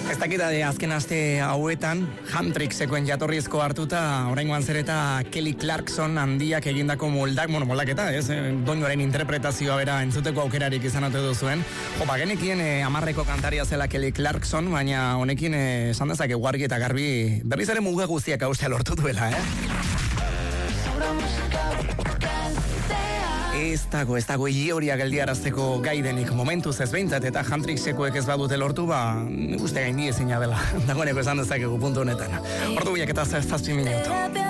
Ez dakita azken aste hauetan, Handrixekoen jatorrizko hartuta, oraingoan zer eta Kelly Clarkson handiak egindako moldaketa, ez? Doinuaren interpretazioa bera entzuteko aukerarik izan ote duzuen. Genekien amarreko kantaria zela Kelly Clarkson, baina honekin esan dezake argi eta garbi berriz ere muga guztiak haustea lortu duela, Ez dago hori geldiarazteko gaidenik momentuz ez behintzat, eta Handrixekoek ez badute lortu, uste gaindi ezina dela. Dagoeneko esan dezakegu puntu honetan. Ordu biak eta 7 minutu.